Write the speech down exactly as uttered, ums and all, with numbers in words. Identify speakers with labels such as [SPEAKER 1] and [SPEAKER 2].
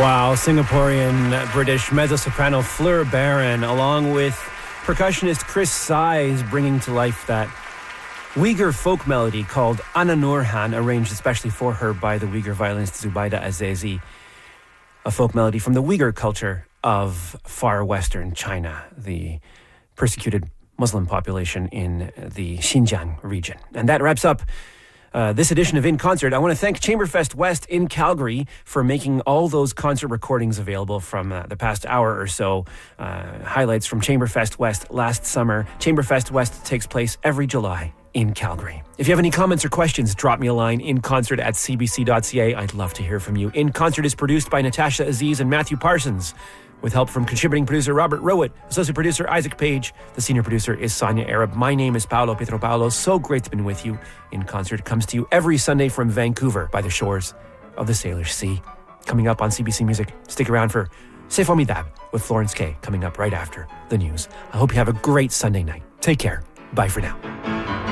[SPEAKER 1] Wow, Singaporean British mezzo-soprano Fleur Barron, along with percussionist Chris Size, bringing to life that Uyghur folk melody called Ana Nurhan, arranged especially for her by the Uyghur violinist Zubaida Azizi, a folk melody from the Uyghur culture of far western China, the persecuted Muslim population in the Xinjiang region. And that wraps up Uh, this edition of In Concert. I want to thank Chamberfest West in Calgary for making all those concert recordings available from uh, the past hour or so. Uh, highlights from Chamberfest West last summer. Chamberfest West takes place every July in Calgary. If you have any comments or questions, drop me a line, inconcert at c b c dot c a. I'd love to hear from you. In Concert is produced by Natasha Aziz and Matthew Parsons, with help from contributing producer Robert Rowett, associate producer Isaac Page. The senior producer is Sonia Arab. My name is Paolo Pietropaulo. So great to be with you. In Concert comes to you every Sunday from Vancouver by the shores of the Salish Sea. Coming up on C B C Music, stick around for C'est Formidable with Florence Kay coming up right after the news. I hope you have a great Sunday night. Take care. Bye for now.